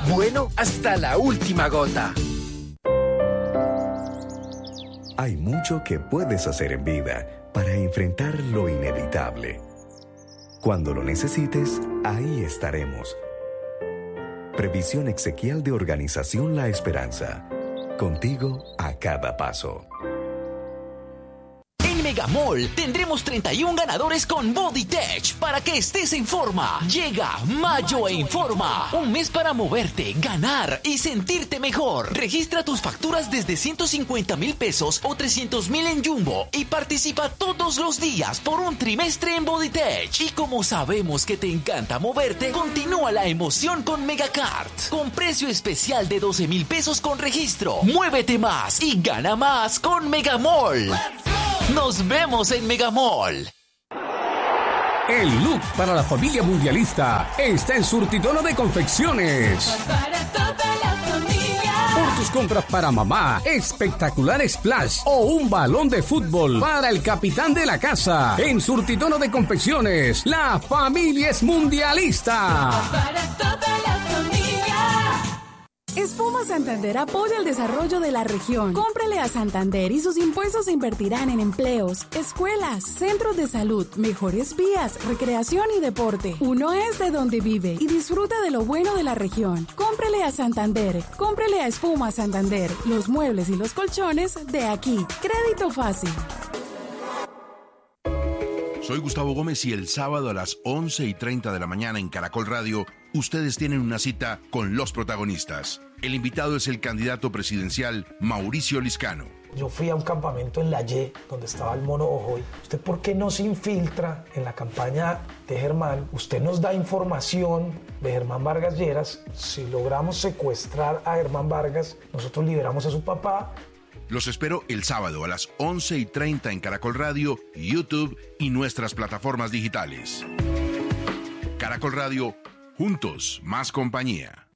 bueno hasta la última gota. Hay mucho que puedes hacer en vida para enfrentar lo inevitable. Cuando lo necesites, ahí estaremos. Previsión Exequial de Organización La Esperanza. Contigo a cada paso. En Megamall tendremos 31 ganadores con Body Tech para que estés en forma. Llega Mayo en Forma. Un mes para moverte, ganar y sentirte mejor. Registra tus facturas desde 150,000 pesos o 300,000 en Jumbo y participa todos los días por un trimestre en Body Tech. Y como sabemos que te encanta moverte, continúa la emoción con Megacart. Con precio especial de 12,000 pesos con registro. Muévete más y gana más con Megamall. Nos vemos en Megamall. El look para la familia mundialista está en Surtidono de Confecciones. Para toda la familia. Por tus compras para mamá, espectacular splash o un balón de fútbol para el capitán de la casa. En Surtidono de Confecciones, la familia es mundialista. Para toda la familia. Espuma Santander apoya el desarrollo de la región. Cómprele a Santander y sus impuestos se invertirán en empleos, escuelas, centros de salud, mejores vías, recreación y deporte. Uno es de donde vive y disfruta de lo bueno de la región. Cómprele a Santander. Cómprele a Espuma Santander. Los muebles y los colchones de aquí. Crédito fácil. Soy Gustavo Gómez y el sábado a las 11:30 de la mañana en Caracol Radio, ustedes tienen una cita con los protagonistas. El invitado es el candidato presidencial Mauricio Liscano. Yo fui a un campamento en La Y, donde estaba el Mono Ojoy. ¿Usted por qué no se infiltra en la campaña de Germán? Usted nos da información de Germán Vargas Lleras. Si logramos secuestrar a Germán Vargas, nosotros liberamos a su papá. Los espero el sábado a las 11:30 en Caracol Radio, YouTube y nuestras plataformas digitales. Caracol Radio, juntos, más compañía.